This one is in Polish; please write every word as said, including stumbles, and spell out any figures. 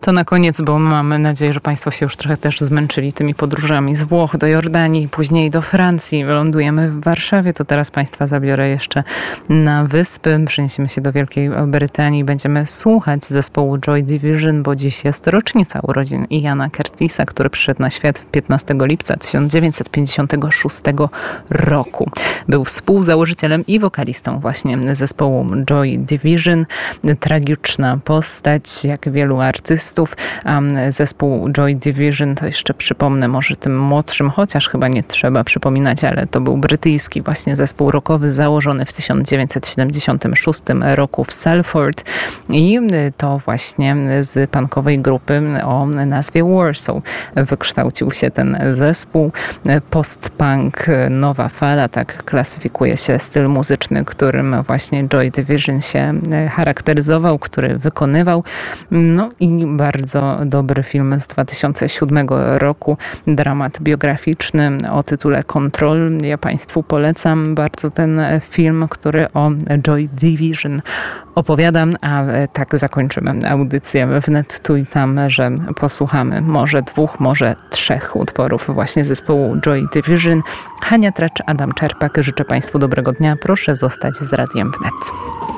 To na koniec, bo mamy nadzieję, że Państwo się już trochę też zmęczyli tymi podróżami z Włoch do Jordanii, później do Francji. Lądujemy w Warszawie, to teraz Państwa zabiorę jeszcze na wyspy. Przeniesiemy się do Wielkiej Brytanii. Będziemy słuchać zespołu Joy Division, bo dziś jest rocznica urodzin Iana Curtisa, który przyszedł na świat piętnastego lipca tysiąc dziewięćset pięćdziesiątego szóstego roku. Był współzałożycielem i wokalistą właśnie zespołu Joy Division. Tragiczna postać, jak wielu artystów. A zespół Joy Division, to jeszcze przypomnę może tym młodszym, chociaż chyba nie trzeba przypominać, ale to był brytyjski właśnie zespół rockowy założony w tysiąc dziewięćset siedemdziesiątym szóstym roku w Salford i to właśnie z punkowej grupy o nazwie Warsaw wykształcił się ten zespół. Post-punk, nowa fala, tak klasyfikuje się styl muzyczny, którym właśnie Joy Division się charakteryzował, który wykonywał. No i bardzo dobry film z dwa tysiące siódmego roku, dramat biograficzny o tytule Control. Ja Państwu polecam bardzo ten film, który o Joy Division opowiadam, a tak zakończymy audycję wnet tu i tam, że posłuchamy może dwóch, może trzech utworów właśnie zespołu Joy Division. Hania Tracz, Adam Czerpak. Życzę Państwu dobrego dnia. Proszę zostać z Radiem Wnet.